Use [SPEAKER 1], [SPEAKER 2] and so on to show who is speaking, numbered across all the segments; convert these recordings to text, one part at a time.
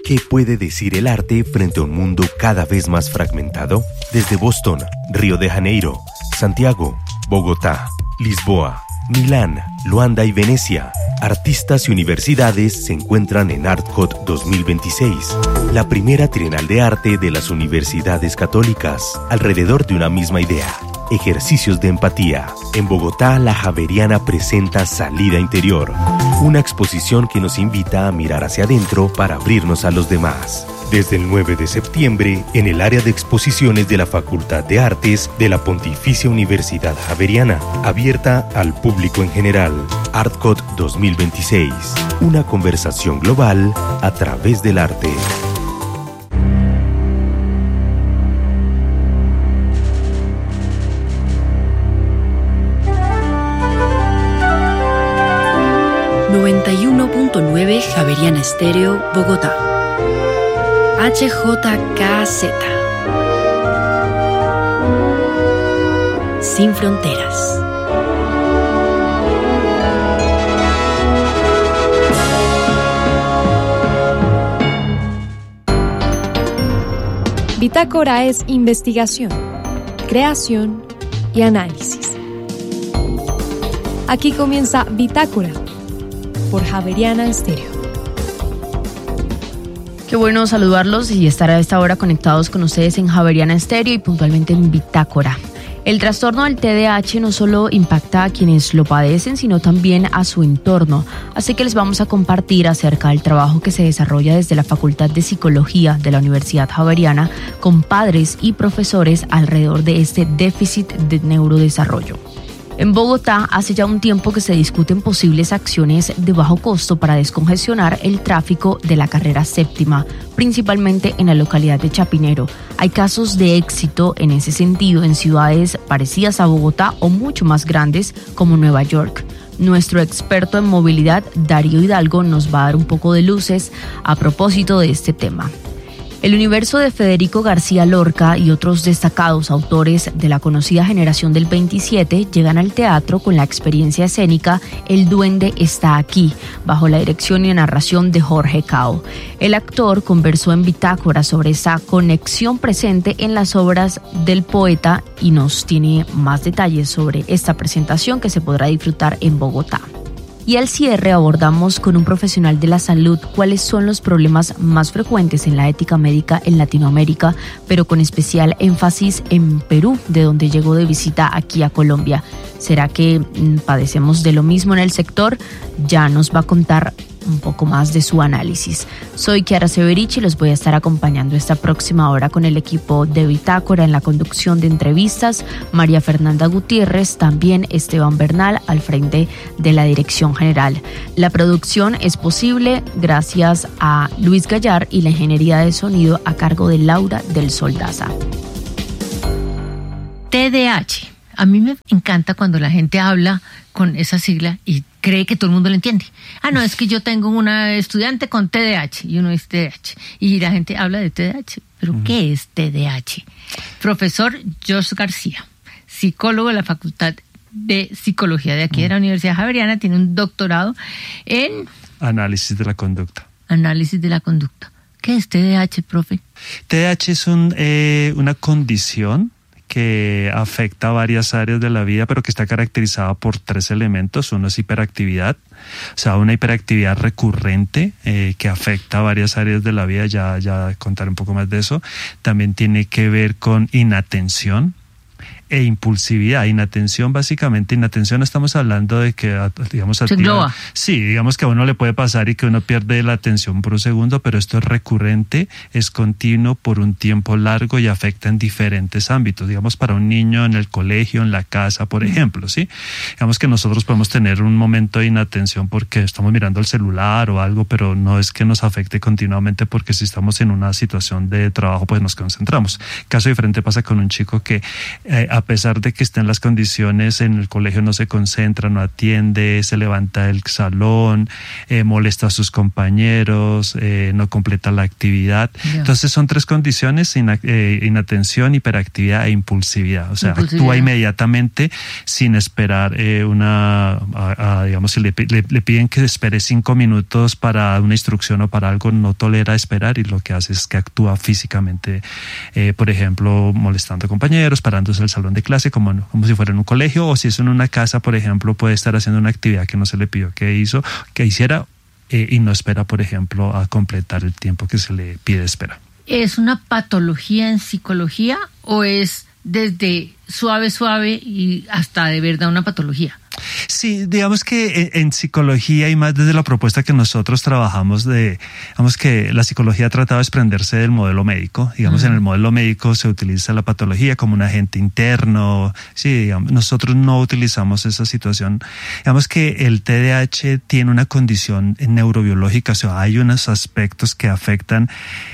[SPEAKER 1] ¿Qué puede decir el arte frente a un mundo cada vez más fragmentado? Desde Boston, Río de Janeiro, Santiago, Bogotá, Lisboa, Milán, Luanda y Venecia, artistas y universidades se encuentran en ArtCode 2026, la primera trienal de arte de las universidades católicas, alrededor de una misma idea: ejercicios de empatía. En Bogotá, la Javeriana presenta Salida Interior, una exposición que nos invita a mirar hacia adentro para abrirnos a los demás. Desde el 9 de septiembre, en el área de exposiciones de la Facultad de Artes de la Pontificia Universidad Javeriana, abierta al público en general. ArtCode 2026, una conversación global a través del arte.
[SPEAKER 2] Javeriana Estéreo, Bogotá. HJKZ. Sin fronteras.
[SPEAKER 3] Bitácora es investigación, creación y análisis. Aquí comienza Bitácora por Javeriana Estéreo.
[SPEAKER 4] Qué bueno saludarlos y estar a esta hora conectados con ustedes en Javeriana Estéreo y puntualmente en Bitácora. El trastorno del TDAH no solo impacta a quienes lo padecen, sino también a su entorno. Así que les vamos a compartir acerca del trabajo que se desarrolla desde la Facultad de Psicología de la Universidad Javeriana con padres y profesores alrededor de este déficit de neurodesarrollo. En Bogotá, hace ya un tiempo que se discuten posibles acciones de bajo costo para descongestionar el tráfico de la carrera séptima, principalmente en la localidad de Chapinero. Hay casos de éxito en ese sentido en ciudades parecidas a Bogotá o mucho más grandes como Nueva York. Nuestro experto en movilidad, Darío Hidalgo, nos va a dar un poco de luces a propósito de este tema. El universo de Federico García Lorca y otros destacados autores de la conocida generación del 27 llegan al teatro con la experiencia escénica El Duende está aquí, bajo la dirección y narración de Jorge Cao. El actor conversó en Bitácora sobre esa conexión presente en las obras del poeta y nos tiene más detalles sobre esta presentación que se podrá disfrutar en Bogotá. Y al cierre abordamos con un profesional de la salud cuáles son los problemas más frecuentes en la ética médica en Latinoamérica, pero con especial énfasis en Perú, de donde llegó de visita aquí a Colombia. ¿Será que padecemos de lo mismo en el sector? Ya nos va a contar un poco más de su análisis. Soy Kiara Severich y los voy a estar acompañando esta próxima hora con el equipo de Bitácora en la conducción de entrevistas, María Fernanda Gutiérrez, también Esteban Bernal al frente de la dirección general. La producción es posible gracias a Luis Gallar y la ingeniería de sonido a cargo de Laura del Soldaza.
[SPEAKER 5] TDAH. A mí me encanta cuando la gente habla con esa sigla y cree que todo el mundo lo entiende. No, es que yo tengo una estudiante con TDAH y uno es TDAH. Y la gente habla de TDAH. ¿Pero qué es TDAH? Profesor Josh García, psicólogo de la Facultad de Psicología de aquí de la Universidad Javeriana, tiene un doctorado en...
[SPEAKER 6] Análisis de la conducta.
[SPEAKER 5] Análisis de la conducta. ¿Qué es TDAH, profe?
[SPEAKER 6] TDAH es una condición que afecta a varias áreas de la vida, pero que está caracterizada por 3 elementos. Uno es hiperactividad, o sea, una hiperactividad recurrente que afecta a varias áreas de la vida, ya contaré un poco más de eso. También tiene que ver con inatención e impulsividad. Inatención, básicamente, inatención estamos hablando de que, digamos, sí, digamos que a uno le puede pasar y que uno pierde la atención por un segundo, pero esto es recurrente, es continuo por un tiempo largo y afecta en diferentes ámbitos. Digamos, para un niño en el colegio, en la casa, por ejemplo, ¿sí? Digamos que nosotros podemos tener un momento de inatención porque estamos mirando el celular o algo, pero no es que nos afecte continuamente, porque si estamos en una situación de trabajo, pues nos concentramos. Caso diferente pasa con un chico que pesar de que estén las condiciones, en el colegio no se concentra, no atiende, se levanta del salón, molesta a sus compañeros, no completa la actividad. Yeah. Entonces son 3 condiciones: inatención, hiperactividad e impulsividad. O sea, actúa inmediatamente sin esperar digamos, si le piden que espere 5 minutos para una instrucción o para algo, no tolera esperar, y lo que hace es que actúa físicamente, por ejemplo, molestando a compañeros, parándose el salón de clase como si fuera en un colegio, o si es en una casa, por ejemplo, puede estar haciendo una actividad que no se le pidió que hiciera, y no espera, por ejemplo, a completar el tiempo que se le pide espera.
[SPEAKER 5] ¿Es una patología en psicología o es desde suave y hasta de verdad una patología?
[SPEAKER 6] Sí, digamos que en psicología, y más desde la propuesta que nosotros trabajamos, digamos que la psicología ha tratado de desprenderse del modelo médico. Digamos, en el modelo médico se utiliza la patología como un agente interno. Sí, digamos, nosotros no utilizamos esa situación. Digamos que el TDAH tiene una condición neurobiológica, o sea, hay unos aspectos que afectan,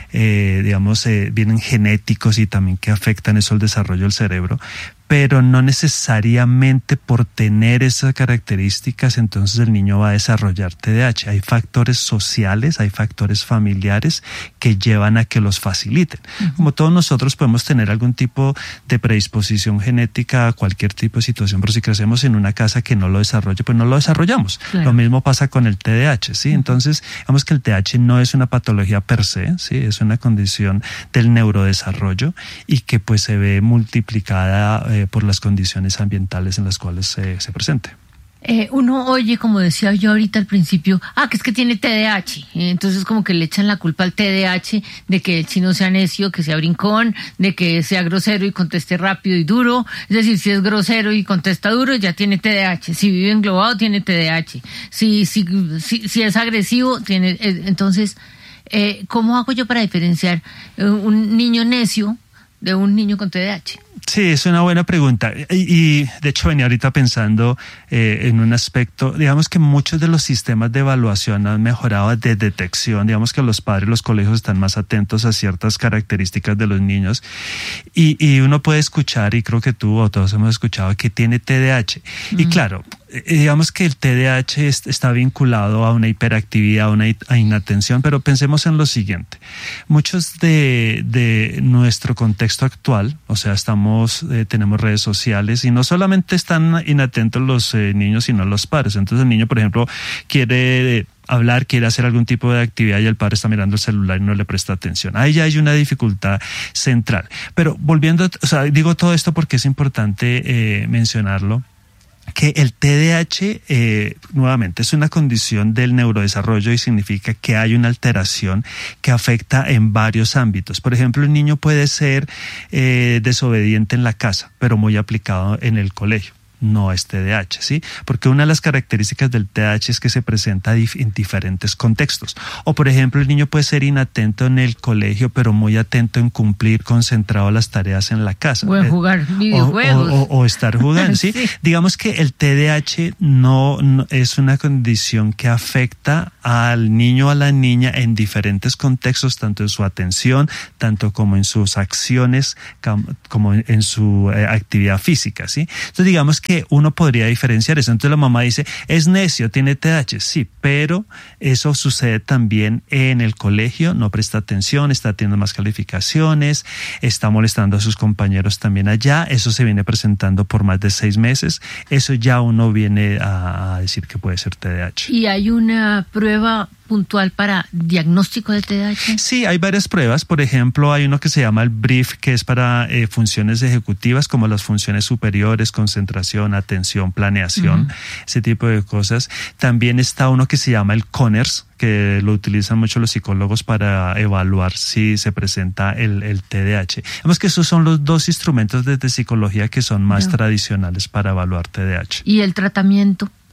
[SPEAKER 6] vienen genéticos y también que afectan eso el desarrollo del cerebro, pero no necesariamente por tener esas características entonces el niño va a desarrollar TDAH. Hay factores sociales, hay factores familiares que llevan a que los faciliten. Como todos nosotros podemos tener algún tipo de predisposición genética a cualquier tipo de situación, pero si crecemos en una casa que no lo desarrolle, pues no lo desarrollamos. Claro. Lo mismo pasa con el TDAH, ¿sí? Entonces, digamos que el TDAH no es una patología per se, ¿sí? Es una condición del neurodesarrollo y que pues se ve multiplicada por las condiciones ambientales en las cuales se presente.
[SPEAKER 5] Uno oye, como decía yo ahorita al principio, que es que tiene TDAH, entonces como que le echan la culpa al TDAH de que el chino sea necio, que sea brincón, de que sea grosero y conteste rápido y duro. Es decir, si es grosero y contesta duro, ya tiene TDAH. Si vive englobado, tiene TDAH. Si es agresivo, tiene... Entonces, ¿cómo hago yo para diferenciar un niño necio de un niño con TDAH?
[SPEAKER 6] Sí, es una buena pregunta, y de hecho venía ahorita pensando en un aspecto. Digamos que muchos de los sistemas de evaluación han mejorado de detección. Digamos que los padres, los colegios están más atentos a ciertas características de los niños, y uno puede escuchar, y creo que tú o todos hemos escuchado, que tiene TDAH. Y claro, digamos que el TDAH está vinculado a una hiperactividad, a una inatención, pero pensemos en lo siguiente. Muchos de nuestro contexto actual, o sea, tenemos redes sociales, y no solamente están inatentos los niños, sino los padres. Entonces el niño, por ejemplo, quiere hablar, quiere hacer algún tipo de actividad y el padre está mirando el celular y no le presta atención. Ahí ya hay una dificultad central. Pero volviendo, digo todo esto porque es importante mencionarlo, que el TDAH, nuevamente, es una condición del neurodesarrollo y significa que hay una alteración que afecta en varios ámbitos. Por ejemplo, el niño puede ser desobediente en la casa, pero muy aplicado en el colegio. No es TDAH, ¿sí? Porque una de las características del TDAH es que se presenta en diferentes contextos. O, por ejemplo, el niño puede ser inatento en el colegio, pero muy atento en cumplir, concentrado las tareas en la casa.
[SPEAKER 5] O en jugar videojuegos.
[SPEAKER 6] O estar jugando, ¿sí? Sí. Digamos que el TDAH no es una condición que afecta al niño o a la niña en diferentes contextos, tanto en su atención, tanto como en sus acciones, como en su actividad física, ¿sí? Entonces, digamos que uno podría diferenciar eso. Entonces la mamá dice, es necio, tiene TDAH, sí, pero eso sucede también en el colegio, no presta atención, está teniendo más calificaciones, está molestando a sus compañeros también allá, eso se viene presentando por más de 6 meses, eso ya uno viene a decir que puede ser TDAH.
[SPEAKER 5] ¿Y hay una prueba puntual para diagnóstico de TDAH?
[SPEAKER 6] Sí, hay varias pruebas. Por ejemplo, hay uno que se llama el BRIEF, que es para funciones ejecutivas como las funciones superiores, concentración, atención, planeación, ese tipo de cosas. También está uno que se llama el CONERS, que lo utilizan mucho los psicólogos para evaluar si se presenta el TDAH. Vemos que esos son los 2 instrumentos de psicología que son más tradicionales para evaluar TDAH.
[SPEAKER 5] ¿Y el tratamiento?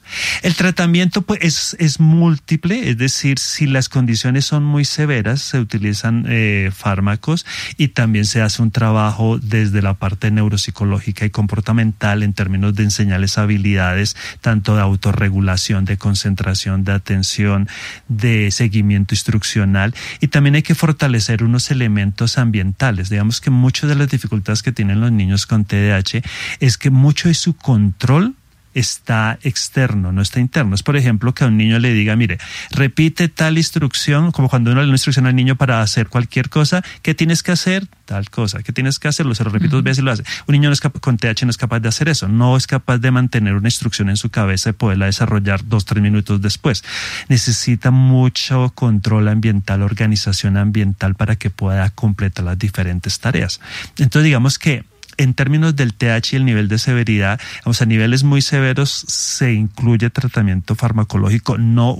[SPEAKER 6] El tratamiento pues es múltiple, es decir, si las condiciones son muy severas, se utilizan fármacos y también se hace un trabajo desde la parte neuropsicológica y comportamental en términos de enseñarles habilidades tanto de autorregulación, de concentración, de atención, de seguimiento instruccional, y también hay que fortalecer unos elementos ambientales. Digamos que muchas de las dificultades que tienen los niños con TDAH es que mucho de su control está externo, no está interno. Es, por ejemplo, que a un niño le diga, mire, repite tal instrucción, como cuando uno le da una instrucción al niño para hacer cualquier cosa, ¿qué tienes que hacer? Tal cosa, ¿qué tienes que hacerlo? Se lo repito 2 veces y lo hace. Un niño con TDAH no es capaz de hacer eso, no es capaz de mantener una instrucción en su cabeza y poderla desarrollar 2-3 minutos después. Necesita mucho control ambiental, organización ambiental para que pueda completar las diferentes tareas. Entonces, digamos que en términos del TDAH y el nivel de severidad, a niveles muy severos se incluye tratamiento farmacológico,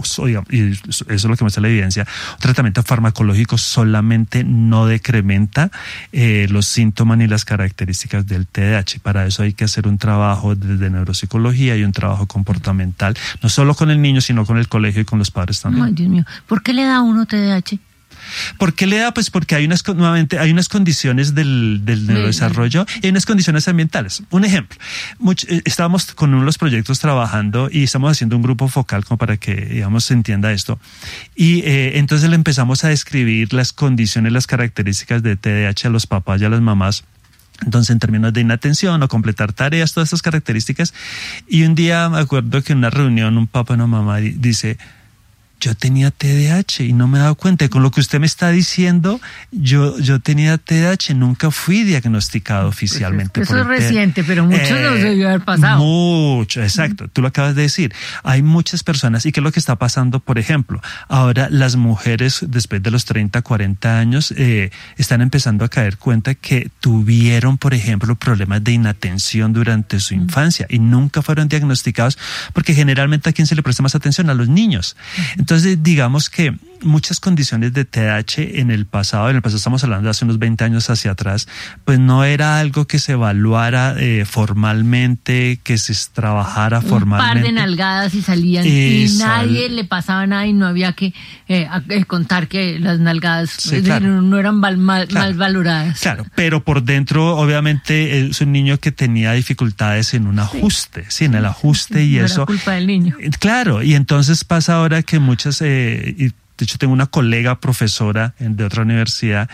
[SPEAKER 6] y eso es lo que muestra la evidencia, un tratamiento farmacológico solamente no decrementa los síntomas ni las características del TDAH. Para eso hay que hacer un trabajo desde neuropsicología y un trabajo comportamental, no solo con el niño, sino con el colegio y con los padres también.
[SPEAKER 5] Ay, Dios mío, ¿por qué le da a uno TDAH?
[SPEAKER 6] ¿Por qué le da? Pues porque hay unas condiciones del neurodesarrollo y hay unas condiciones ambientales. Un ejemplo, estábamos con uno de los proyectos trabajando y estamos haciendo un grupo focal como para que, digamos, se entienda esto. Y entonces le empezamos a describir las condiciones, las características de TDAH a los papás y a las mamás. Entonces, en términos de inatención o completar tareas, todas estas características. Y un día me acuerdo que en una reunión un papá y una mamá dice, yo tenía TDAH y no me he dado cuenta. Y con lo que usted me está diciendo, yo tenía TDAH, nunca fui diagnosticado oficialmente.
[SPEAKER 5] Pues eso es reciente, pero muchos no se debió haber pasado.
[SPEAKER 6] Mucho, exacto. Tú lo acabas de decir. Hay muchas personas. ¿Y qué es lo que está pasando? Por ejemplo, ahora las mujeres después de los 30, 40 años están empezando a caer cuenta que tuvieron, por ejemplo, problemas de inatención durante su infancia y nunca fueron diagnosticados, porque generalmente a quién se le presta más atención, a los niños. Entonces, digamos que muchas condiciones de TDAH en el pasado estamos hablando de hace unos 20 años hacia atrás, pues no era algo que se evaluara formalmente, que se trabajara formalmente.
[SPEAKER 5] Un par de nalgadas y salían y nadie le pasaba nada y no había que contar que las nalgadas no eran mal valoradas. Claro,
[SPEAKER 6] pero por dentro obviamente es un niño que tenía dificultades en un ajuste, en el ajuste y
[SPEAKER 5] no
[SPEAKER 6] eso.
[SPEAKER 5] Era culpa del niño.
[SPEAKER 6] Claro, y entonces pasa ahora que muchas... de hecho, tengo una colega profesora de otra universidad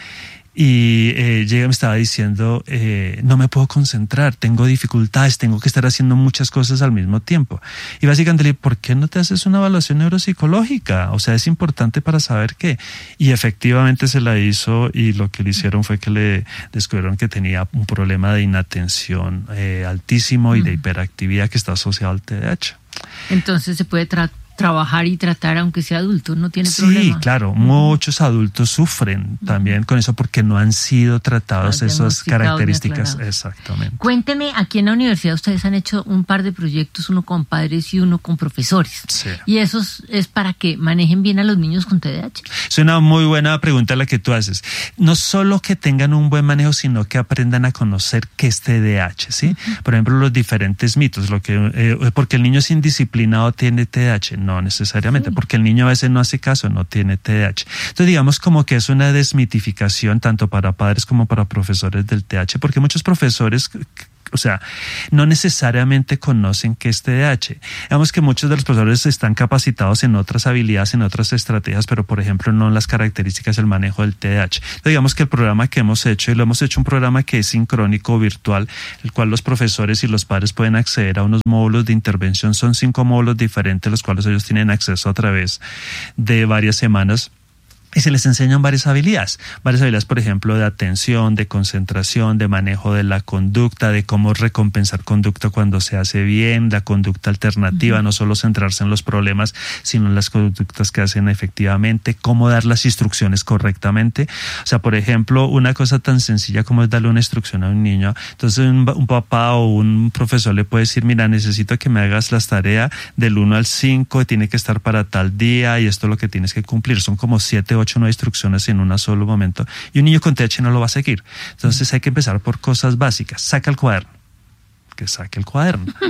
[SPEAKER 6] y llega y me estaba diciendo, no me puedo concentrar, tengo dificultades, tengo que estar haciendo muchas cosas al mismo tiempo. Y básicamente le dije, ¿por qué no te haces una evaluación neuropsicológica? O sea, es importante para saber qué. Y efectivamente se la hizo y lo que le hicieron fue que le descubrieron que tenía un problema de inatención altísimo y de hiperactividad que está asociado al TDAH.
[SPEAKER 5] Entonces se puede trabajar y tratar aunque sea adulto, no tiene problema.
[SPEAKER 6] Sí, claro, muchos adultos sufren también con eso porque no han sido tratados esas características. Exactamente.
[SPEAKER 5] Cuénteme, aquí en la universidad ustedes han hecho un par de proyectos, uno con padres y uno con profesores.
[SPEAKER 6] Sí.
[SPEAKER 5] ¿Y eso es para que manejen bien a los niños con TDAH?
[SPEAKER 6] Es una muy buena pregunta la que tú haces. No solo que tengan un buen manejo, sino que aprendan a conocer qué es TDAH, ¿sí? Por ejemplo, los diferentes mitos, porque el niño es indisciplinado tiene TDAH. No necesariamente, porque el niño a veces no hace caso, no tiene TDAH. Entonces digamos como que es una desmitificación tanto para padres como para profesores del TDAH, porque muchos profesores, o sea, no necesariamente conocen qué es TDAH. Digamos que muchos de los profesores están capacitados en otras habilidades, en otras estrategias, pero por ejemplo no en las características del manejo del TDAH. Entonces, digamos que el programa que hemos hecho, y lo hemos hecho un programa que es sincrónico, virtual, el cual los profesores y los padres pueden acceder a unos módulos de intervención. Son 5 módulos diferentes, los cuales ellos tienen acceso a través de varias semanas. Y se les enseñan varias habilidades, por ejemplo, de atención, de concentración, de manejo de la conducta, de cómo recompensar conducta cuando se hace bien, la conducta alternativa, no solo centrarse en los problemas, sino en las conductas que hacen efectivamente, cómo dar las instrucciones correctamente. O sea, por ejemplo, una cosa tan sencilla como es darle una instrucción a un niño. Entonces, un papá o un profesor le puede decir, mira, necesito que me hagas las tareas del 1 al 5, tiene que estar para tal día y esto es lo que tienes que cumplir. Son como 7, 8, 9 instrucciones en un solo momento y un niño con TDAH no lo va a seguir. Entonces hay que empezar por cosas básicas. Saca el cuaderno. Que saque el cuaderno.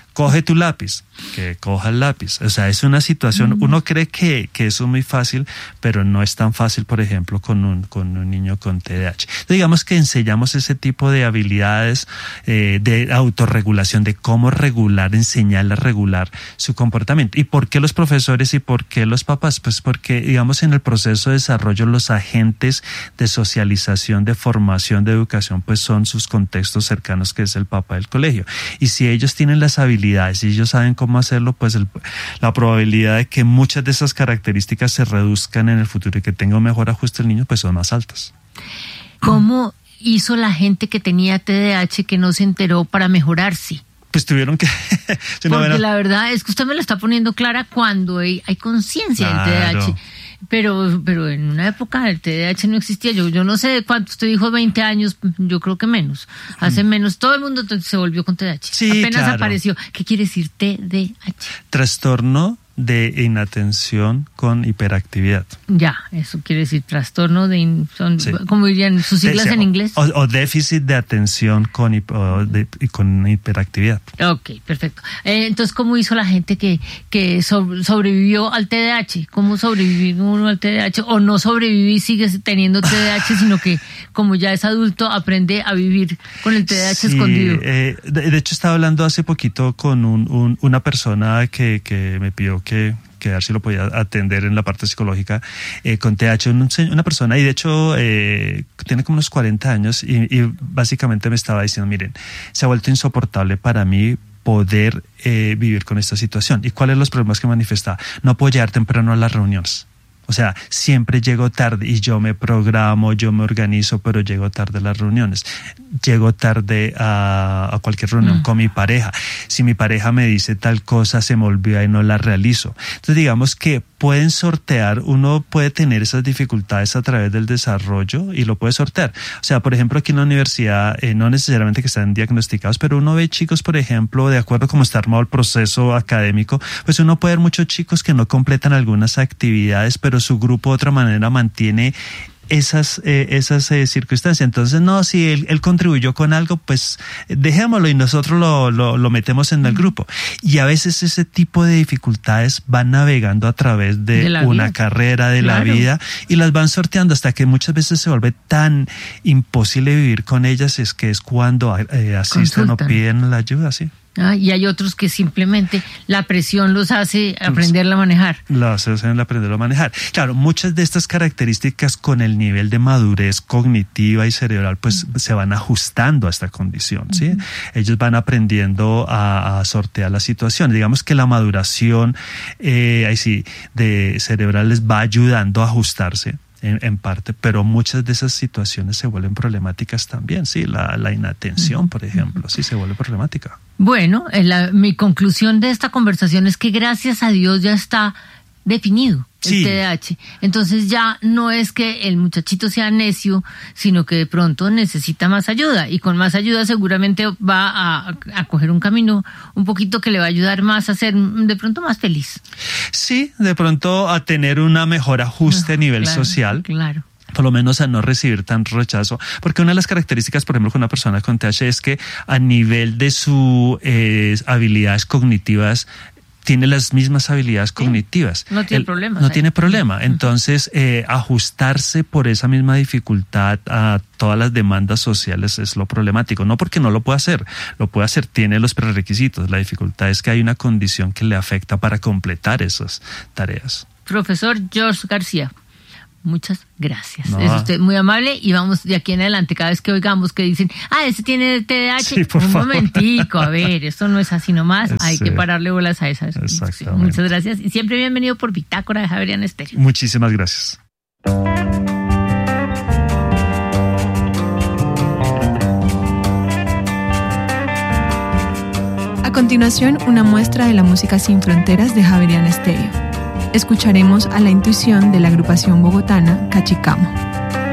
[SPEAKER 6] coge tu lápiz, que coja el lápiz. O sea, es una situación, uno cree que eso es muy fácil, pero no es tan fácil, por ejemplo, con un niño con TDAH. Entonces, digamos que enseñamos ese tipo de habilidades de autorregulación, de cómo regular, enseñarle a regular su comportamiento. ¿Y por qué los profesores y por qué los papás? Pues porque, digamos, en el proceso de desarrollo, los agentes de socialización, de formación, de educación, pues son sus contextos cercanos, que es el papá del colegio. Y si ellos tienen las habilidades, si ellos saben cómo hacerlo, pues la probabilidad de que muchas de esas características se reduzcan en el futuro y que tenga un mejor ajuste el niño, pues son más altas.
[SPEAKER 5] ¿Cómo hizo la gente que tenía TDAH que no se enteró para mejorarse?
[SPEAKER 6] Pues tuvieron que...
[SPEAKER 5] Porque la verdad es que usted me lo está poniendo clara cuando hay conciencia del TDAH. Pero en una época el TDAH no existía. Yo no sé cuánto, usted dijo 20 años, yo creo que menos. Hace menos, todo el mundo se volvió con TDAH. Sí, apenas claro. Apareció. ¿Qué quiere decir TDAH?
[SPEAKER 6] Trastorno de inatención con hiperactividad.
[SPEAKER 5] Ya, eso quiere decir trastorno de... sí. ¿Cómo dirían sus siglas en inglés?
[SPEAKER 6] O déficit de atención con hiperactividad.
[SPEAKER 5] Ok, perfecto. Entonces, ¿cómo hizo la gente que sobrevivió al TDAH? ¿Cómo sobrevivió uno al TDAH? ¿O no sobrevivió y sigue teniendo TDAH, sino que como ya es adulto aprende a vivir con el TDAH escondido?
[SPEAKER 6] De hecho, estaba hablando hace poquito con una persona que me pidió que a ver si lo podía atender en la parte psicológica con TDAH, una persona, y de hecho tiene como unos 40 años y básicamente me estaba diciendo, miren, se ha vuelto insoportable para mí poder vivir con esta situación. ¿Y cuáles son los problemas que manifestaba? No puedo llegar temprano a las reuniones. O sea, siempre llego tarde y yo me programo, yo me organizo, pero llego tarde a las reuniones. Llego tarde a cualquier reunión con mi pareja. Si mi pareja me dice tal cosa, se me olvida y no la realizo. Entonces, digamos que pueden sortear, uno puede tener esas dificultades a través del desarrollo y lo puede sortear. O sea, por ejemplo, aquí en la universidad, no necesariamente que están diagnosticados, pero uno ve chicos, por ejemplo, de acuerdo a cómo está armado el proceso académico, pues uno puede ver muchos chicos que no completan algunas actividades, pero su grupo de otra manera mantiene esas circunstancias. Entonces, no, si él contribuyó con algo, pues dejémoslo y nosotros lo metemos en el grupo. Y a veces ese tipo de dificultades van navegando a través de una vida. Carrera, de la vida, y las van sorteando hasta que muchas veces se vuelve tan imposible vivir con ellas, es cuando asisten o piden la ayuda, sí.
[SPEAKER 5] Y hay otros que simplemente la presión los hace aprenderla a manejar.
[SPEAKER 6] Los hacen aprenderlo a manejar. Claro, muchas de estas características con el nivel de madurez cognitiva y cerebral pues se van ajustando a esta condición, ¿sí? Ellos van aprendiendo a sortear la situación. Digamos que la maduración de cerebral les va ayudando a ajustarse. En parte, pero muchas de esas situaciones se vuelven problemáticas también, sí, la inatención, por ejemplo, sí se vuelve problemática.
[SPEAKER 5] Bueno, mi conclusión de esta conversación es que gracias a Dios ya está definido el TDAH. Entonces ya no es que el muchachito sea necio, sino que de pronto necesita más ayuda, y con más ayuda seguramente va a coger un camino un poquito que le va a ayudar más a ser de pronto más feliz. Sí,
[SPEAKER 6] de pronto a tener un mejor ajuste a nivel social.
[SPEAKER 5] Claro.
[SPEAKER 6] Por lo menos a no recibir tanto rechazo, porque una de las características, por ejemplo, con una persona con TDAH es que a nivel de sus habilidades cognitivas tiene las mismas habilidades cognitivas.
[SPEAKER 5] No tiene problemas.
[SPEAKER 6] No tiene problema. Entonces, ajustarse por esa misma dificultad a todas las demandas sociales es lo problemático. No porque no lo pueda hacer, lo puede hacer, tiene los prerequisitos. La dificultad es que hay una condición que le afecta para completar esas tareas.
[SPEAKER 5] Profesor George García, muchas gracias. Es usted muy amable, y vamos de aquí en adelante, cada vez que oigamos que dicen, ese tiene TDAH,
[SPEAKER 6] sí, por favor.
[SPEAKER 5] Momentico, a ver, esto no es así nomás, hay que pararle bolas a esas.
[SPEAKER 6] Exactamente.
[SPEAKER 5] Muchas gracias, y siempre bienvenido por Bitácora de Javeriana Estéreo.
[SPEAKER 6] Muchísimas gracias.
[SPEAKER 3] A continuación, una muestra de la música sin fronteras de Javeriana Estéreo. Escucharemos a La Intuición de la agrupación bogotana Cachicamo.